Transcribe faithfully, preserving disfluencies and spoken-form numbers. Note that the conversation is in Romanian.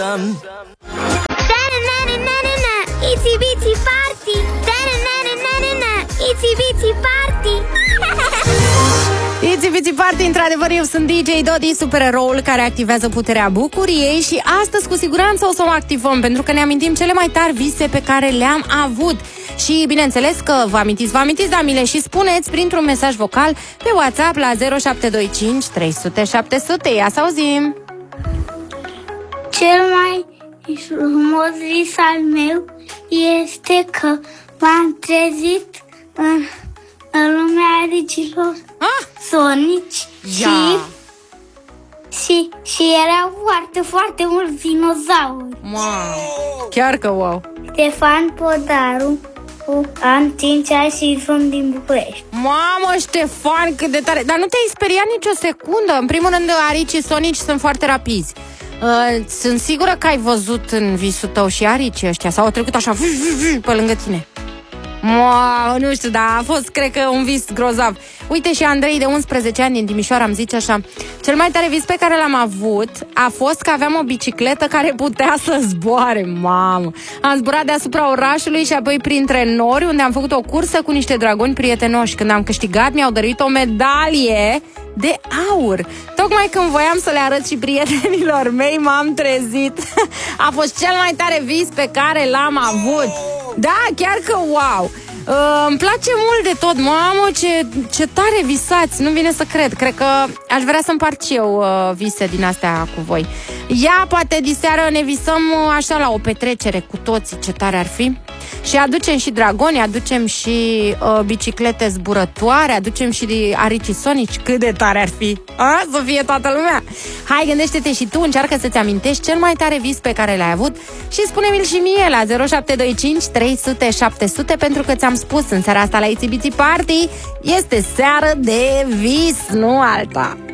Itsy bitsy party. Itsy bitsy party. Itsy bitsy party, într-adevăr, eu sunt D J Dodi, supereroul care activează puterea bucuriei și astăzi cu siguranță o să o activăm, pentru că ne amintim cele mai tari vise pe care le-am avut. Și bineînțeles că vă amintiți, vă amintiți, da, mi le și spuneți printr-un mesaj vocal pe WhatsApp la zero șapte doi cinci trei zero zero șapte zero zero. Ia să auzim. Cel mai frumos vis al meu este că m-am trezit în, în lumea aricilor ah! sonici și, și, și erau foarte, foarte mulți dinozauri. Wow. Chiar că wow. Ștefan Podaru, am cinci ani și sunt din București. Mamă, Ștefan, cât de tare. Dar nu te-ai speriat nicio secundă? În primul rând, aricii sonici sunt foarte rapizi. Uh, sunt sigură că ai văzut în visul tău și aricii ăștia sau au trecut așa pe lângă tine. Wow, nu știu, dar a fost, cred că, un vis grozav. Uite, și Andrei, de unsprezece ani, din Timișoara, îmi zice așa: cel mai tare vis pe care l-am avut a fost că aveam o bicicletă care putea să zboare. Mamă! Am zburat deasupra orașului și apoi printre nori, unde am făcut o cursă cu niște dragoni prietenoși. Când am câștigat, mi-au dăruit o medalie de aur. Tocmai când voiam să le arăt și prietenilor mei, m-am trezit. A fost cel mai tare vis pe care l-am avut. Da, chiar că wow! Uh, îmi place mult de tot. Mamă, ce, ce tare visați. Nu vine să cred. Cred că aș vrea să împart și eu uh, vise din astea cu voi. Ia, poate diseară ne visăm uh, așa la o petrecere cu toții. Ce tare ar fi. Și aducem și dragoni, aducem și uh, biciclete zburătoare, aducem și aricii sonici. Cât de tare ar fi, a? Să fie toată lumea. Hai, gândește-te și tu, încearcă să-ți amintești cel mai tare vis pe care l-ai avut și spune-mi-l și mie la zero șapte doi cinci trei zero zero șapte zero zero, pentru că ți-am spus, în seara asta la Itsy Bitsy Party este seară de vis, nu alta.